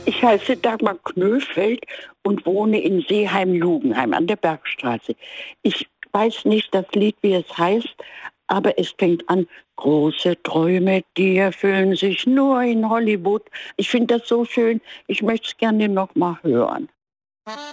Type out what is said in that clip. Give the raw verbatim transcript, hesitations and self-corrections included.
Ich heiße Dagmar Knöfeld und wohne in Seeheim-Lugenheim an der Bergstraße. Ich weiß nicht das Lied, wie es heißt, aber es fängt an: Große Träume, die erfüllen sich nur in Hollywood. Ich finde das so schön. Ich möchte es gerne noch mal hören.